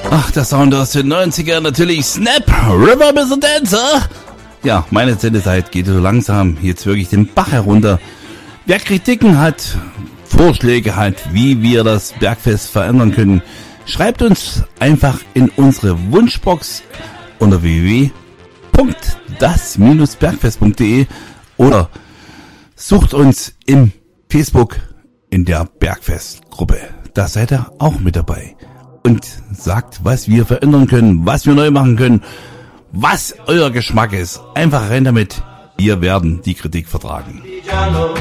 Ach, der Sound aus den 90ern, natürlich Snap, River Mr. Dancer. Ja, meine Sendezeit geht so langsam jetzt wirklich den Bach herunter. Wer Kritiken hat, Vorschläge hat, wie wir das Bergfest verändern können, schreibt uns einfach in unsere Wunschbox unter www.das-bergfest.de oder sucht uns im Facebook in der Bergfestgruppe. Da seid ihr auch mit dabei. Und sagt, was wir verändern können, was wir neu machen können, was euer Geschmack ist. Einfach rein damit. Wir werden die Kritik vertragen.